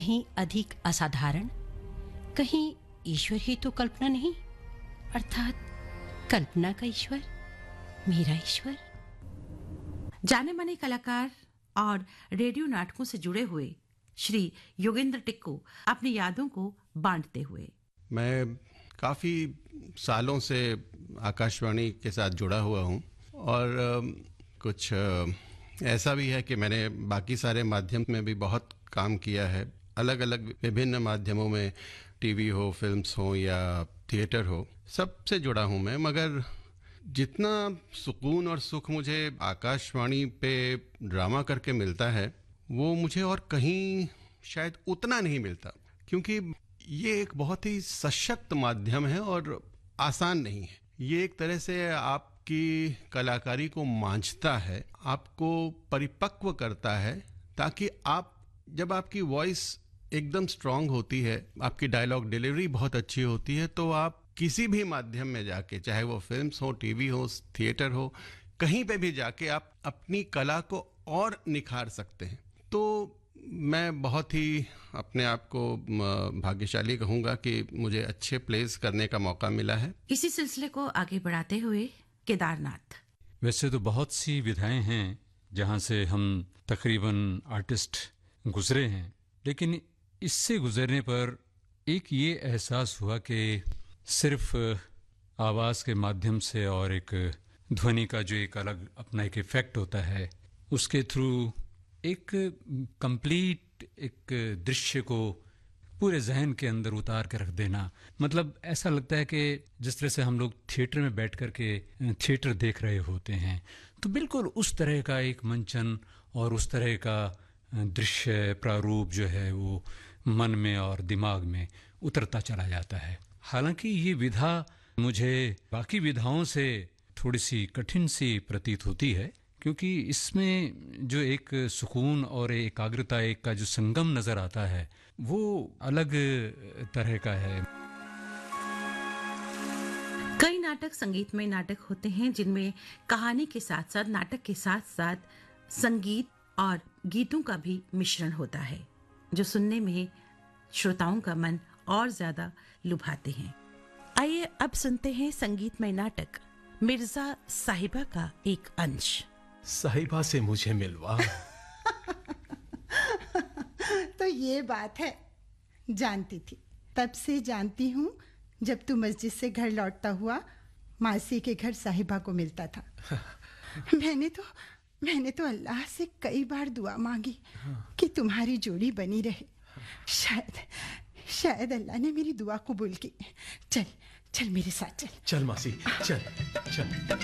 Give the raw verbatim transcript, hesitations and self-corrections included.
कहीं अधिक असाधारण, कहीं ईश्वर ही तो कल्पना नहीं, अर्थात कल्पना का ईश्वर, मेरा ईश्वर। जाने माने कलाकार और रेडियो नाटकों से जुड़े हुए श्री योगेंद्र टिक्कू अपनी यादों को बांटते हुए। मैं काफ़ी सालों से आकाशवाणी के साथ जुड़ा हुआ हूँ और अ, कुछ अ, ऐसा भी है कि मैंने बाकी सारे माध्यम में भी बहुत काम किया है, अलग अलग विभिन्न माध्यमों में, टीवी हो, फिल्म्स हो या थिएटर हो, सबसे जुड़ा हूँ मैं। मगर जितना सुकून और सुख मुझे आकाशवाणी पे ड्रामा करके मिलता है, वो मुझे और कहीं शायद उतना नहीं मिलता, क्योंकि ये एक बहुत ही सशक्त माध्यम है और आसान नहीं है। ये एक तरह से आपकी कलाकारी को मांझता है, आपको परिपक्व करता है, ताकि आप जब आपकी वॉइस एकदम स्ट्रांग होती है, आपकी डायलॉग डिलीवरी बहुत अच्छी होती है, तो आप किसी भी माध्यम में जाके, चाहे वो फिल्म्स हो, टीवी हो, थिएटर हो, कहीं पे भी जाके आप अपनी कला को और निखार सकते हैं। तो मैं बहुत ही अपने आप को म, भाग्यशाली कहूँगा कि मुझे अच्छे प्लेस करने का मौका मिला है। इसी सिलसिले को आगे बढ़ाते हुए केदारनाथ। वैसे तो बहुत सी विधाएं हैं जहां से हम तकरीबन आर्टिस्ट गुजरे हैं, लेकिन इससे गुजरने पर एक ये एहसास हुआ कि सिर्फ आवाज़ के माध्यम से और एक ध्वनि का जो एक अलग अपना एक इफेक्ट होता है, उसके थ्रू एक कंप्लीट एक दृश्य को पूरे जहन के अंदर उतार के रख देना, मतलब ऐसा लगता है कि जिस तरह से हम लोग थिएटर में बैठ कर के थिएटर देख रहे होते हैं, तो बिल्कुल उस तरह का एक मंचन और उस तरह का दृश्य प्रारूप जो है वो मन में और दिमाग में उतरता चला जाता है। हालांकि ये विधा मुझे बाकी विधाओं से थोड़ी सी कठिन सी प्रतीत होती है, क्योंकि इसमें जो एक सुकून और एकाग्रता एक का जो संगम नजर आता है, वो अलग तरह का है। कई नाटक संगीतमय नाटक होते हैं जिनमें कहानी के साथ साथ नाटक के साथ साथ संगीत और गीतों का भी मिश्रण होता है, जो सुनने में श्रोताओं का मन और ज्यादा लुभाते हैं। आइए अब सुनते हैं संगीतमय नाटक मिर्जा साहिबा का एक अंश। साहिबा से मुझे मिलवा। तो ये बात है, जानती थी, तब से जानती हूँ जब तू मस्जिद से घर लौटता हुआ मासी के घर साहिबा को मिलता था। मैंने तो मैंने तो अल्लाह से कई बार दुआ मांगी कि तुम्हारी जोड़ी बनी रहे। शायद शायद अल्लाह ने मेरी दुआ कबूल की। चल चल मेरे साथ चल। चल मासी, चल चल।